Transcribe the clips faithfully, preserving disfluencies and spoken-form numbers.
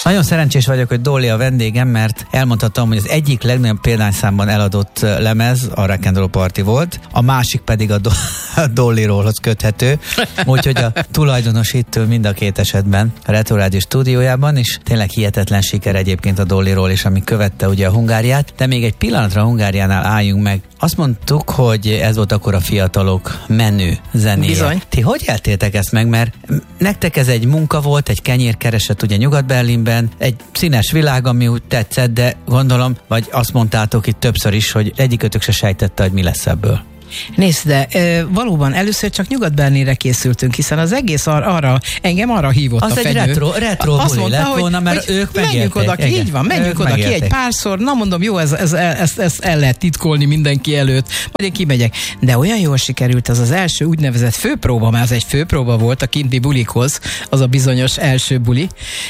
Nagyon szerencsés vagyok, hogy Dolly a vendégem, mert elmondhatom, hogy az egyik legnagyobb példányszámban eladott lemez a Rock and Roll Party volt, a másik pedig a, Do- a Dolly Rollhoz köthető, úgyhogy a tulajdonos itt ül mind a két esetben a Retro Rádió stúdiójában, és tényleg hihetetlen siker egyébként a Dolly Roll is, ami követte ugye a Hungáriát, de még egy pillanatra a Hungáriánál álljunk meg. Azt mondtuk, hogy ez volt akkor a fiatalok menő zenéje. Bizony. Ti hogy éltétek ezt meg, mert nektek ez egy munka volt, egy kenyérkereset ugye Nyugat-Berlinben, egy színes világ, ami úgy tetszett, de gondolom, vagy azt mondtátok itt többször is, hogy egyikötök se sejtette, hogy mi lesz ebből. Nézd, de e, valóban először csak Nyugat-Berlinre készültünk, hiszen az egész ar- arra, engem arra hívott az a fenyő. Az egy retro, retro azt buli mondta, lett hogy, volna, mert hogy ők menjünk oda ki, így van, menjünk oda ki egy párszor, na mondom, jó, ez, ez, ez, ez el lehet titkolni mindenki előtt, majd én kimegyek. De olyan jól sikerült az az első úgynevezett főpróba, mert az egy főpróba volt a kinti bulikhoz, az a bizonyos első buli,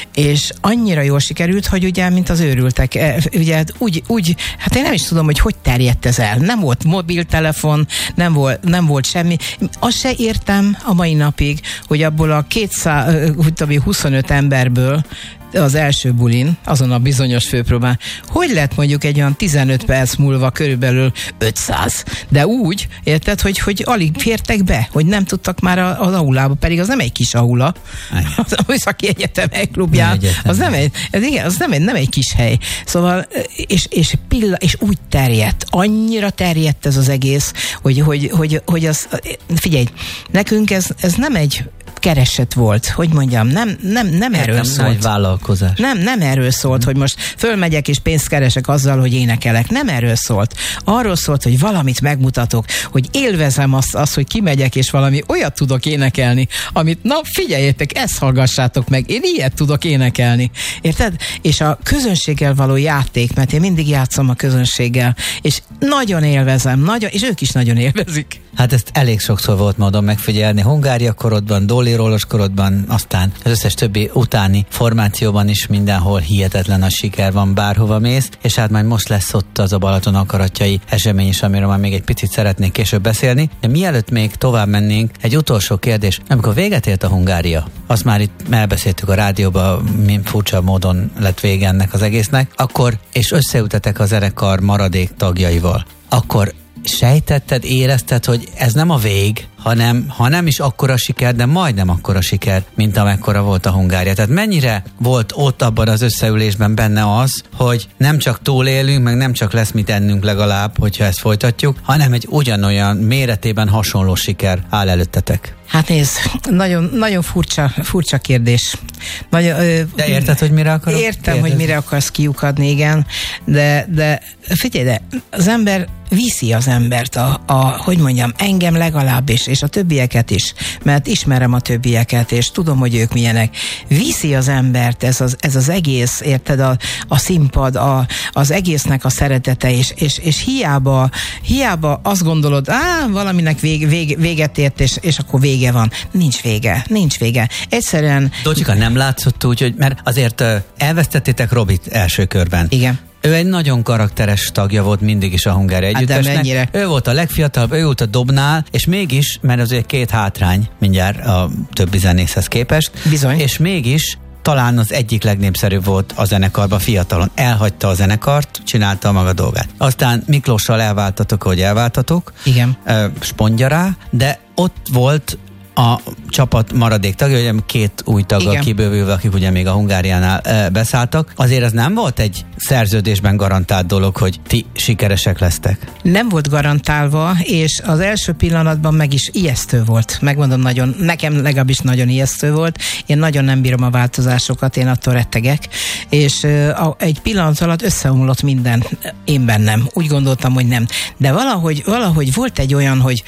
és annyira jól sikerült, hogy ugye, mint az őrültek, ugye úgy, úgy hát én nem is tudom, hogy hogy terjedt ez el. Nem volt mobiltelefon, nem volt nem volt semmi. Azt se értem a mai napig, hogy abból a kétszáz, huszonöt emberből az első bulin, azon a bizonyos főpróbán, hogy lett mondjuk egy olyan tizenöt perc múlva körülbelül ötszáz. De úgy, érted, hogy, hogy alig fértek be, hogy nem tudtak már az aulába, pedig az nem egy kis aula. Az a Műszaki Egyetem klubján. Az nem egy, ez igen, az nem egy, nem egy kis hely. Szóval, és, és, pilla, és úgy terjedt, annyira terjedt ez az egész, hogy, hogy, hogy, hogy az, figyelj, nekünk ez, ez nem egy kereset volt, hogy mondjam, nem, nem, nem erről nem, szólt. Nem egy vállalkozás. Nem, nem erről szólt, hmm. hogy most fölmegyek és pénzt keresek azzal, hogy énekelek. Nem erről szólt. Arról szólt, hogy valamit megmutatok, hogy élvezem azt, azt, hogy kimegyek és valami olyat tudok énekelni, amit, na figyeljétek, ezt hallgassátok meg, én ilyet tudok énekelni. Érted? És a közönséggel való játék, mert én mindig játszom a közönséggel, és nagyon élvezem, nagyon, és ők is nagyon élvezik. Hát ezt elég sokszor volt módon megfigyelni. Hungária korodban, Dolly Rollos korodban, aztán az összes többi utáni formációban is mindenhol hihetetlen nagy siker van, bárhova mész, és hát majd most lesz ott az a Balaton akaratjai esemény is, amiről már még egy picit szeretnék később beszélni. De mielőtt még tovább mennénk, egy utolsó kérdés. Amikor véget ért a Hungária, azt már itt elbeszéltük a rádióban, mint furcsa módon lett vége ennek az egésznek, akkor, és összeültetek a zenekar maradék tagjaival, akkor sejtetted, érezted, hogy ez nem a vég, hanem, ha nem is akkora siker, de majdnem akkora siker, mint amekkora volt a Hungária. Tehát mennyire volt ott abban az összeülésben benne az, hogy nem csak túlélünk, meg nem csak lesz mit ennünk legalább, hogyha ezt folytatjuk, hanem egy ugyanolyan méretében hasonló siker áll előttetek. Hát nézd, nagyon, nagyon furcsa, furcsa kérdés. Nagyon, ö, de érted, hogy mire akarok? Értem, kérdezni? hogy mire akarsz kiukadni, igen, de, de figyelj, de az ember viszi az embert, a, a, hogy mondjam, engem legalábbis, és a többieket is, mert ismerem a többieket, és tudom, hogy ők milyenek. Viszi az embert ez az, ez az egész, érted, a, a színpad, a, az egésznek a szeretete, és, és, és hiába, hiába azt gondolod, á, valaminek vég, vég, véget ért, és, és akkor vége van. Nincs vége, nincs vége. Egyszerűen... Dolcsika, nem látszott úgy, hogy, mert azért elvesztettétek Robit első körben. Igen. Ő egy nagyon karakteres tagja volt mindig is a Hungária együttesnek. Ő volt a legfiatalabb, ő volt a dobnál, és mégis, mert azért két hátrány mindjárt a többi zenészhez képest. Bizony. És mégis talán az egyik legnépszerűbb volt a zenekarban fiatalon. Elhagyta a zenekart, csinálta a maga dolgát. Aztán Miklóssal elváltatok, hogy elváltatok. Igen. Spondja rá, de ott volt a csapat maradék tagja, ugye két új taggal kibővülve, akik ugye még a Hungáriánál e, beszálltak. Azért ez nem volt egy szerződésben garantált dolog, hogy ti sikeresek lesztek. Nem volt garantálva, és az első pillanatban meg is ijesztő volt. Megmondom, nagyon, nekem legalábbis nagyon ijesztő volt. Én nagyon nem bírom a változásokat, én attól rettegek, és e, egy pillanat alatt összeomlott minden én bennem. Úgy gondoltam, hogy nem. De valahogy, valahogy volt egy olyan, hogy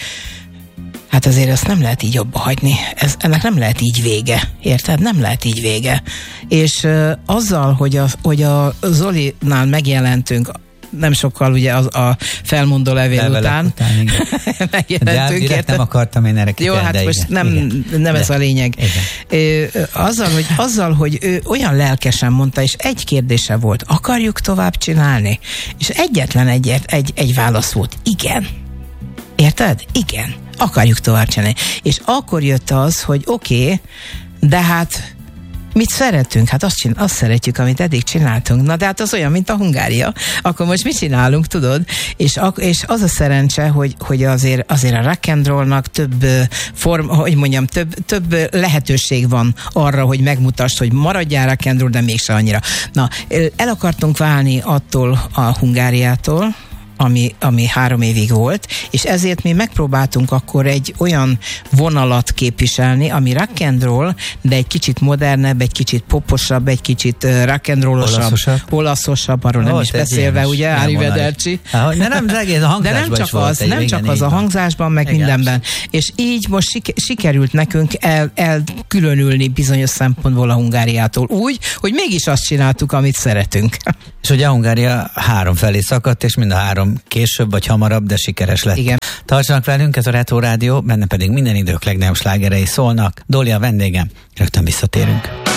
hát azért ezt nem lehet így abba hagyni. Ez, ennek nem lehet így vége. Érted? Nem lehet így vége. És uh, azzal, hogy a, hogy a Zolinál megjelentünk, nem sokkal ugye az, a felmondó levél Levelek után, után megjelentünk. De direkt nem akartam én erre Jó, hát de most igen, nem, igen. nem ez de. a lényeg. Ö, azzal, hogy, azzal, hogy ő olyan lelkesen mondta, és egy kérdése volt, akarjuk tovább csinálni? És egyetlen egy, egy, egy válasz volt, igen. Érted? Igen. Akarjuk tovább csinálni. És akkor jött az, hogy oké, okay, de hát Mit szeretünk? Hát azt, csin- azt szeretjük, amit eddig csináltunk. Na de hát az olyan, mint a Hungária. Akkor most mit csinálunk, tudod? És, ak- és az a szerencse, hogy, hogy azért, azért a rock and rollnak több form, hogy mondjam, több, több lehetőség van arra, hogy megmutasd, hogy maradjál rock and roll, de mégse annyira. Na, el akartunk válni attól a Hungáriától, Ami, ami három évig volt, és ezért mi megpróbáltunk akkor egy olyan vonalat képviselni, ami rock and roll, de egy kicsit modernebb, egy kicsit poposabb, egy kicsit rock and rollosabb, olaszosabb, olaszosabb arról nem is beszélve, ugye, Arrivederci. De nem, az egész a hangzásban is volt. De nem csak az a hangzásban, meg igen, mindenben. És így most sik- sikerült nekünk el, elkülönülni bizonyos szempontból a Hungáriától úgy, hogy mégis azt csináltuk, amit szeretünk. És ugye a Hungária három felé szakadt, és mind a három később vagy hamarabb, de sikeres lett. Igen. Tartsanak velünk, ez a Retro Rádió, benne pedig minden idők legnagyobb slágerei szólnak. Dóli a vendégem, rögtön visszatérünk.